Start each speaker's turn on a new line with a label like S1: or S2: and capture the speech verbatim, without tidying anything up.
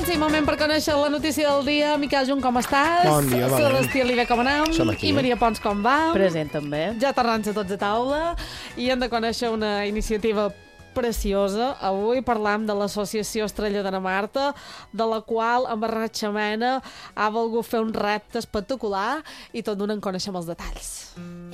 S1: sí, moment per conèixer la notícia del dia. Miquel Junt, com estàs?
S2: Bon dia, valent.
S1: Celestí Oliver, com anem?
S2: Som aquí.
S1: I Maria Pons, com va?
S3: Present, també.
S1: Ja tornant a tots a taula. I hem de conèixer una iniciativa preciosa. Avui parlam de l'Associació Estrella d'Anna Marta, de la qual en Bernat Xamena ha volgut fer un repte espectacular i tot d'una en coneixem els detalls.